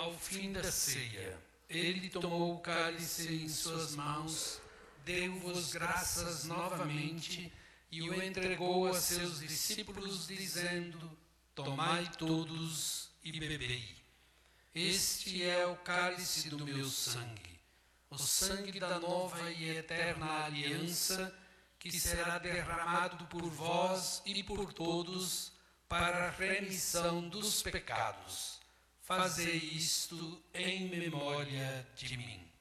Ao fim da ceia, ele tomou o cálice em suas mãos, deu-vos graças novamente e o entregou a seus discípulos, dizendo: Tomai todos e bebei. Este é o cálice do meu sangue, o sangue da nova e eterna aliança, que será derramado por vós e por todos para a remissão dos pecados. Fazei isto em memória de mim.